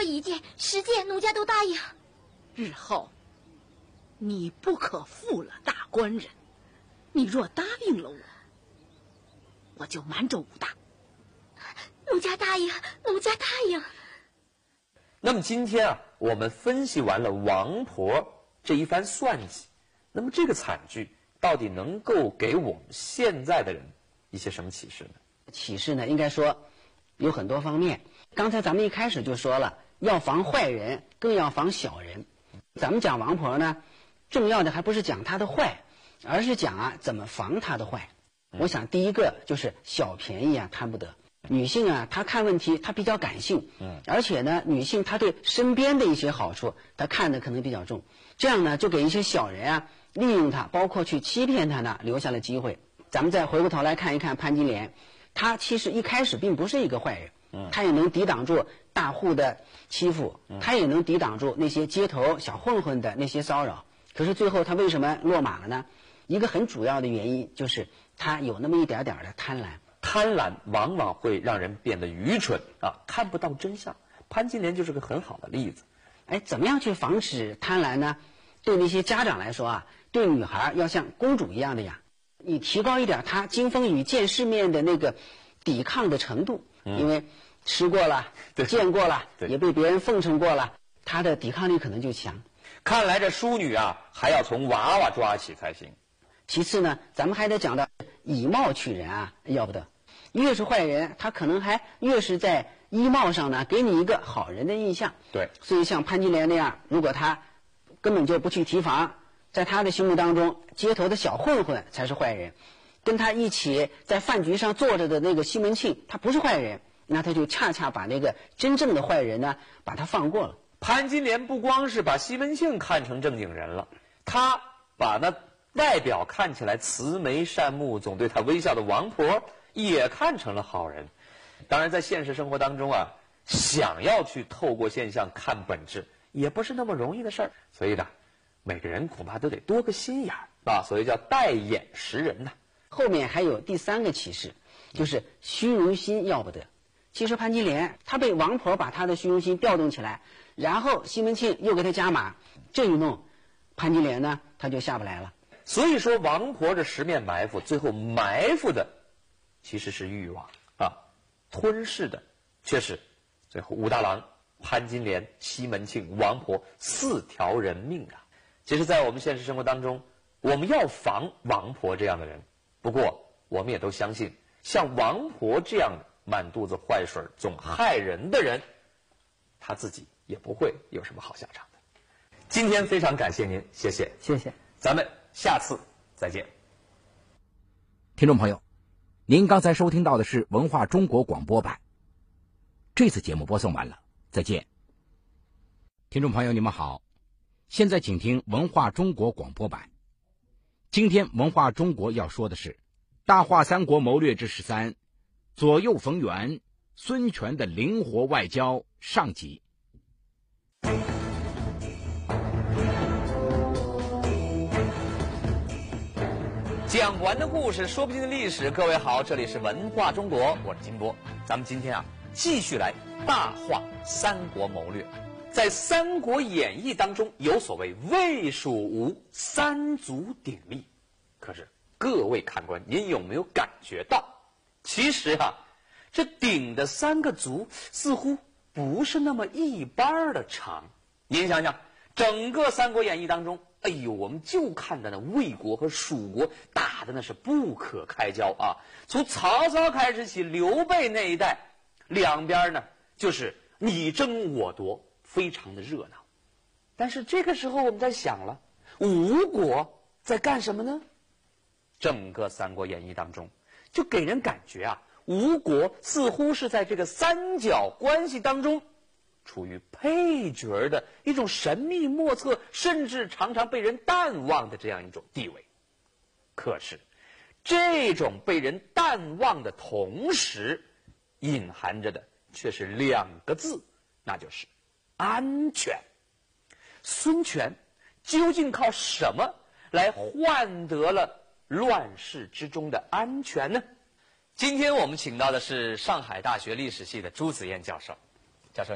1件、10件，奴家都答应。 日后你不可负了大官人，你若答应了我就瞒着武大。 奴家答应，奴家答应。 那么今天啊，我们分析完了王婆这一番算计，那么这个惨剧到底能够给我们现在的人一些什么启示呢？ 启示呢，应该说有很多方面。刚才咱们一开始就说了，要防坏人，更要防小人。咱们讲王婆呢，重要的还不是讲她的坏，而是讲怎么防她的坏。我想第一个就是小便宜贪不得。女性她看问题她比较感性，而且呢，女性她对身边的一些好处她看的可能比较重，这样呢就给一些小人利用她，包括去欺骗她呢，留下了机会。咱们再回过头来看一看潘金莲，她其实一开始并不是一个坏人，她也能抵挡住大户的欺负，她也能抵挡住那些街头小混混的那些骚扰。可是最后她为什么落马了呢？一个很主要的原因就是她有那么一点点的贪婪。 贪婪往往会让人变得愚蠢看不到真相。潘金莲就是个很好的例子。 怎么样去防止贪婪呢？对那些家长来说对女孩要像公主一样的呀，你提高一点她经风雨见世面的那个抵抗的程度，因为吃过了，见过了，也被别人奉承过了，她的抵抗力可能就强。 看来这淑女还要从娃娃抓起才行。 其次呢，咱们还得讲到以貌取人要不得。越是坏人，他可能还越是在衣帽上呢给你一个好人的印象。 对， 所以像潘金莲那样，如果他根本就不去提防，在他的心目当中，街头的小混混才是坏人，跟他一起在饭局上坐着的那个西门庆，他不是坏人，那他就恰恰把那个真正的坏人呢把他放过了。 潘金莲不光是把西门庆看成正经人了，他把那外表看起来慈眉善目，总对他微笑的王婆也看成了好人。当然在现实生活当中想要去透过现象看本质也不是那么容易的事儿，所以呢每个人恐怕都得多个心眼所以叫戴眼识人呐。 后面还有第三个启示，就是虚荣心要不得。其实潘金莲她被王婆把她的虚荣心调动起来，然后西门庆又给她加码，这一弄潘金莲呢她就下不来了。 所以说王婆这十面埋伏，最后埋伏的其实是欲望吞噬的却是最后武大郎、潘金莲、西门庆、王婆4条人命其实在我们现实生活当中，我们要防王婆这样的人，不过我们也都相信像王婆这样的满肚子坏水总害人的人，他自己也不会有什么好下场的。今天非常感谢您，谢谢。 谢谢， 咱们下次再见。 听众朋友，您刚才收听到的是文化中国广播版，这次节目播送完了，再见。听众朋友你们好，现在请听文化中国广播版。今天文化中国要说的是大话三国谋略之13，左右逢源，孙权的灵活外交上集。 讲不完的故事，说不尽的历史。各位好，这里是文化中国，我是金波。咱们今天继续来大话三国谋略。在《三国演义》当中有所谓魏蜀吴三足鼎立，可是各位看官，您有没有感觉到，其实这鼎的3个足似乎不是那么一般的长。您想想，整个《三国演义》当中，我们就看到那魏国和蜀国打的那是不可开交从曹操开始起，刘备那一代，两边呢就是你争我夺，非常的热闹。但是这个时候我们在想了，吴国在干什么呢？整个《三国演义》当中就给人感觉吴国似乎是在这个三角关系当中处于配角的一种神秘莫测，甚至常常被人淡忘的这样一种地位。可是这种被人淡忘的同时，隐含着的却是2个字，那就是安全。孙权究竟靠什么来换得了乱世之中的安全呢？今天我们请到的是上海大学历史系的朱子燕教授。